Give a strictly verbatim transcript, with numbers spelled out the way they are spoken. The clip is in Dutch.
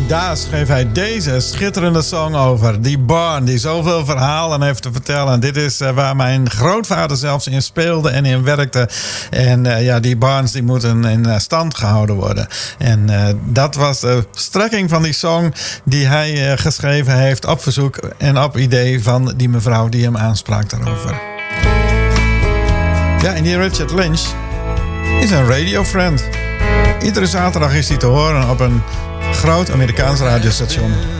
Daar schreef hij deze schitterende song over. Die barn die zoveel verhalen heeft te vertellen. Dit is uh, waar mijn grootvader zelfs in speelde en in werkte. En uh, ja, die barns die moeten in uh, stand gehouden worden. En uh, dat was de strekking van die song die hij uh, geschreven heeft op verzoek en op idee van die mevrouw die hem aansprak daarover. Ja, en die Richard Lynch is een radiofriend. Iedere zaterdag is hij te horen op een groot Amerikaans radiostation.